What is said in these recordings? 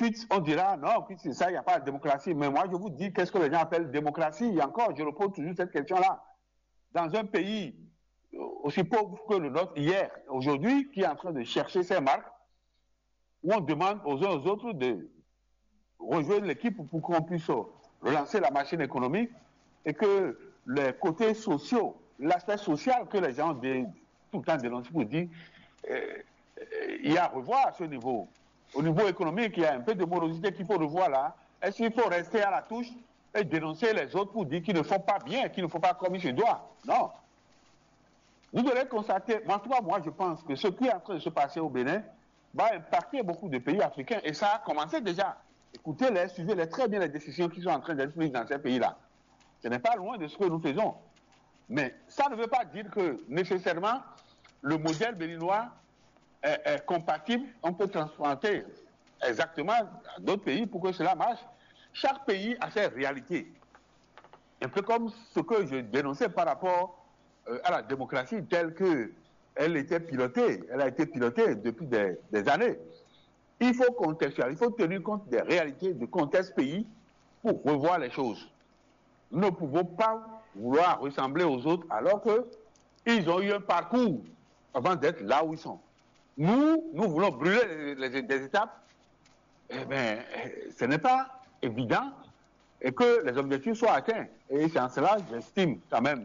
suite, on dira non, c'est ça, il n'y a pas de démocratie. Mais moi, je vous dis, qu'est-ce que les gens appellent démocratie? Et encore, je repose toujours cette question-là. Dans un pays aussi pauvre que le nôtre hier, aujourd'hui, qui est en train de chercher ses marques, où on demande aux uns aux autres de rejoindre l'équipe pour qu'on puisse relancer la machine économique et que les côtés sociaux, l'aspect social que les gens tout le temps dénoncent pour dire il y a à revoir à ce niveau. Au niveau économique, il y a un peu de morosité qu'il faut revoir là. Est-ce qu'il faut rester à la touche et dénoncer les autres pour dire qu'ils ne font pas bien, qu'ils ne font pas comme il se doit? Non. Vous devez constater, moi je pense que ce qui est en train de se passer au Bénin va impacter beaucoup de pays africains et ça a commencé déjà. Écoutez-les, suivez-les très bien les décisions qui sont en train d'être prises dans ces pays-là. Ce n'est pas loin de ce que nous faisons. Mais ça ne veut pas dire que nécessairement le modèle béninois est compatible. On peut transplanter exactement à d'autres pays pour que cela marche. Chaque pays a ses réalités. Un peu comme ce que je dénonçais par rapport à la démocratie telle qu'elle était pilotée. Elle a été pilotée depuis des années. Il faut contextualiser, il faut tenir compte des réalités du contexte pays pour revoir les choses. Nous ne pouvons pas vouloir ressembler aux autres alors qu'ils ont eu un parcours avant d'être là où ils sont. Nous voulons brûler des étapes. Eh bien, ce n'est pas évident et que les objectifs soient atteints. Et c'est en cela, j'estime quand même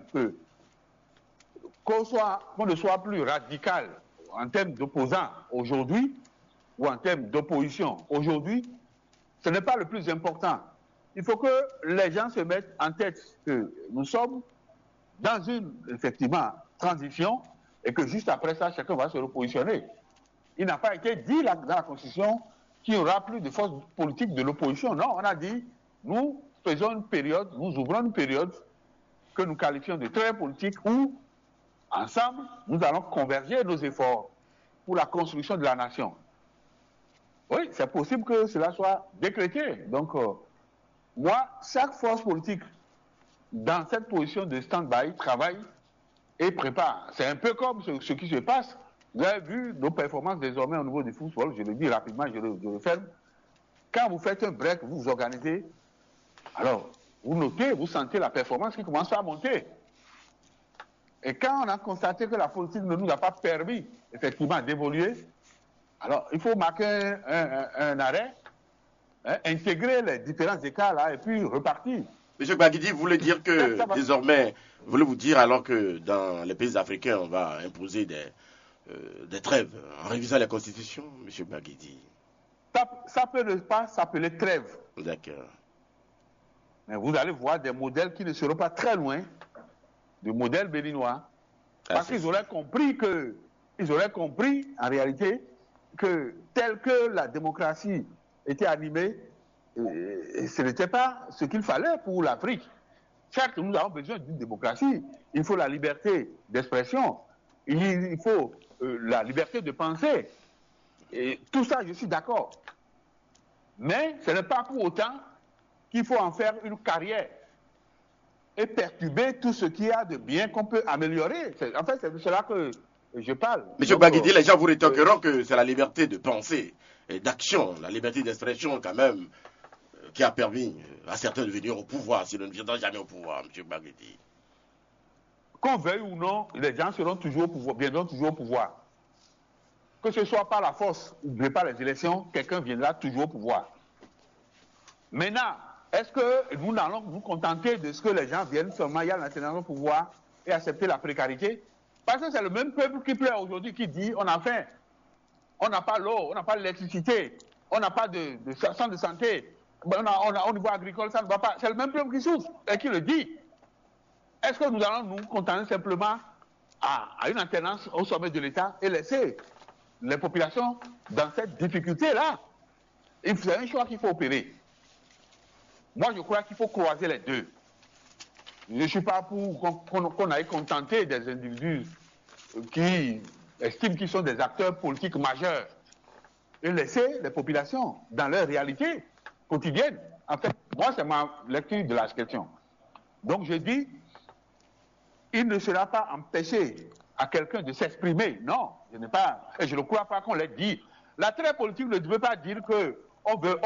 qu'on ne soit plus radical en termes d'opposants aujourd'hui ou en termes d'opposition aujourd'hui, ce n'est pas le plus important. Il faut que les gens se mettent en tête que nous sommes dans une, effectivement, transition et que juste après ça, chacun va se repositionner. Il n'a pas été dit dans la Constitution qu'il n'y aura plus de force politique de l'opposition. Non, on a dit, nous faisons une période, nous ouvrons une période que nous qualifions de très politique où, ensemble, nous allons converger nos efforts pour la construction de la nation. Oui, c'est possible que cela soit décrété. Donc, moi, chaque force politique dans cette position de stand-by travaille et prépare. C'est un peu comme ce qui se passe. Vous avez vu nos performances désormais au niveau du football, je le dis rapidement, je le ferme. Quand vous faites un break, vous vous organisez, alors vous notez, vous sentez la performance qui commence à monter. Et quand on a constaté que la politique ne nous a pas permis effectivement d'évoluer, alors il faut marquer un arrêt, intégrer les différents écarts là et puis repartir. Monsieur Gbagidi, vous voulez dire que désormais, voulez-vous dire alors que dans les pays africains, on va imposer des trêves en révisant la Constitution, monsieur Gbagidi? Ça peut ne pas s'appeler trêve. D'accord. Mais vous allez voir des modèles qui ne seront pas très loin du modèle béninois. Parce qu'ils auraient compris en réalité que tel que la démocratie était animée, ce n'était pas ce qu'il fallait pour l'Afrique. Certes, nous avons besoin d'une démocratie. Il faut la liberté d'expression. Il faut la liberté de penser. Et tout ça, je suis d'accord. Mais ce n'est pas pour autant qu'il faut en faire une carrière et perturber tout ce qu'il y a de bien qu'on peut améliorer. En fait, c'est de cela que je parle. Monsieur Gbagidi, les gens vous rétorqueront que c'est la liberté de penser et d'action, la liberté d'expression quand même, qui a permis à certains de venir au pouvoir, si nous ne viendrons jamais au pouvoir, monsieur Gbagidi. Qu'on veuille ou non, les gens seront toujours au pouvoir, viendront toujours au pouvoir. Que ce soit par la force ou par les élections, quelqu'un viendra toujours au pouvoir. Maintenant, est-ce que nous allons nous contenter de ce que les gens viennent seulement y aller au pouvoir et accepter la précarité? Parce que c'est le même peuple qui pleure aujourd'hui, qui dit on a faim, on n'a pas l'eau, on n'a pas l'électricité, on n'a pas de centre de santé, au niveau agricole, ça ne va pas. C'est le même peuple qui souffre et qui le dit. Est-ce que nous allons nous contenter simplement à une alternance au sommet de l'État et laisser les populations dans cette difficulté-là? C'est un choix qu'il faut opérer. Moi, je crois qu'il faut croiser les deux. Je ne suis pas pour qu'on aille contenter des individus qui estiment qu'ils sont des acteurs politiques majeurs et laisser les populations dans leur réalité quotidienne. En fait, moi, c'est ma lecture de la question. Donc, je dis, il ne sera pas empêché à quelqu'un de s'exprimer. Non, je ne crois pas qu'on l'ait dit. La traite politique ne veut pas dire qu'on veut